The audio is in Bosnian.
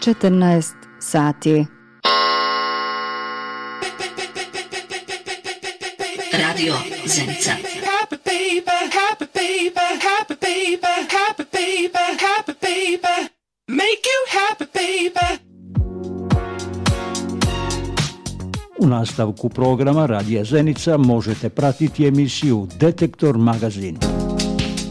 14 sati. Radio Zenica. U nastavku programa Radija Zenica možete pratiti emisiju Detektor magazin.